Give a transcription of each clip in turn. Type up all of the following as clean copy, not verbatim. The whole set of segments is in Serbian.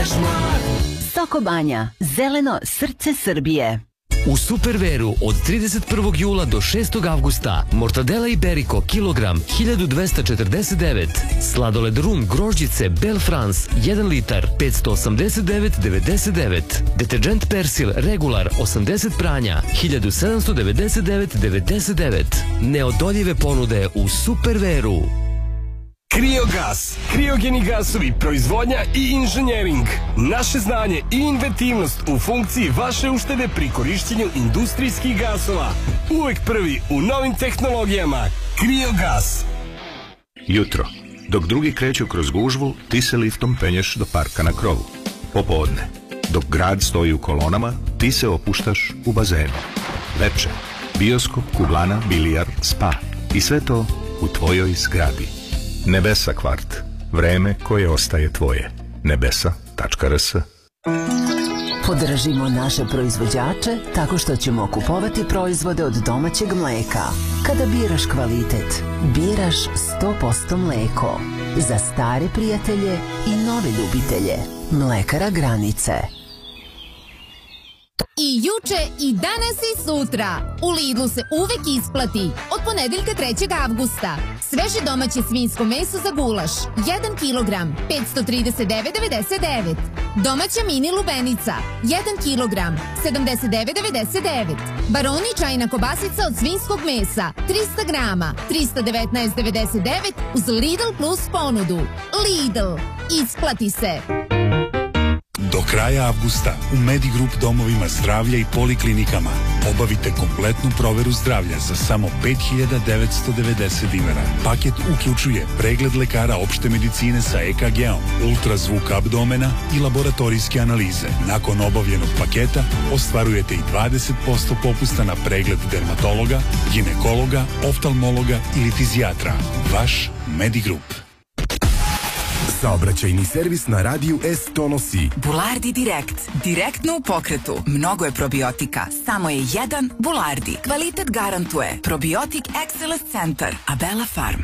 budeš mlad. Soko Banja, zeleno srce Srbije. U Superveru od 31. jula do 6. avgusta mortadela Iberico kilogram 1249, sladoled rum grožđice Bel France 1 litar 589,99, deterđent Persil regular 80 pranja 1799,99. Neodoljive ponude u Superveru. Kriogas, kriogeni gasovi, proizvodnja i inženjering. Naše znanje i inventivnost u funkciji vaše uštede pri korišćenju industrijskih gasova. Uvek prvi u novim tehnologijama. Kriogas. Jutro. Dok drugi kreću kroz gužvu, ti se liftom penješ do parka na krovu. Popodne. Dok grad stoji u kolonama, ti se opuštaš u bazenu. Veče. Bioskop, kuglana, bilijar, spa. I sve to u tvojoj zgradi. Nebesa kvart. Vreme koje ostaje tvoje. Nebesa.rs. Podržimo naše proizvođače tako što ćemo kupovati proizvode od domaćeg mleka. Kada biraš kvalitet, biraš 100% mleko. Za stare prijatelje i nove ljubitelje. Mlekara Granice. I juče, i danas i sutra. U Lidlu se uvek isplati. Od ponedeljka 3. avgusta. Sveže domaće svinjsko meso za gulaš. 1 kilogram, 539,99. Domaća mini lubenica. 1 kilogram, 79,99. Baroni čajna kobasica od svinjskog mesa. 300 grama, 319,99 uz Lidl Plus ponudu. Lidl. Isplati se. Do kraja avgusta u Medigrup domovima zdravlja i poliklinikama obavite kompletnu proveru zdravlja za samo 5.990 dinara. Paket uključuje pregled lekara opšte medicine sa EKG-om, ultrazvuk abdomena i laboratorijske analize. Nakon obavljenog paketa ostvarujete i 20% popusta na pregled dermatologa, ginekologa, oftalmologa ili fizijatra. Vaš Medigrup. Saobraćajni servis na radiju S donosi Bulardi Direkt. Direktno u pokretu. Mnogo je probiotika. Samo je jedan Bulardi. Kvalitet garantuje. Probiotik Excellence Center. Abela Farm.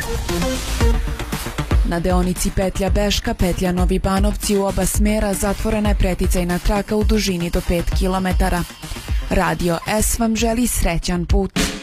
Na deonici petlja Beška, petlja Novi Banovci u oba smjera zatvorena je preticajna traka u dužini do 5 km. Radio S vam želi srećan put.